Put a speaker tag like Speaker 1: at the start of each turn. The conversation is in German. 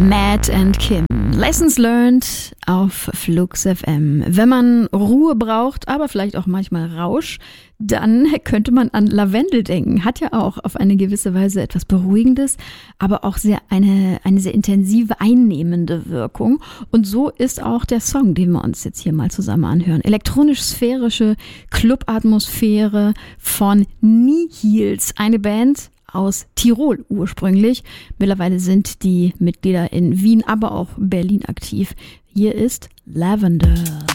Speaker 1: Matt and Kim. Lessons learned auf Flux FM. Wenn man Ruhe braucht, aber vielleicht auch manchmal Rausch, dann könnte man an Lavendel denken. Hat ja auch auf eine gewisse Weise etwas Beruhigendes, aber auch eine sehr intensive, einnehmende Wirkung. Und so ist auch der Song, den wir uns jetzt hier mal zusammen anhören. Elektronisch-sphärische Club-Atmosphäre von Nihils, eine Band aus Tirol ursprünglich. Mittlerweile sind die Mitglieder in Wien, aber auch Berlin aktiv. Hier ist Lavendel.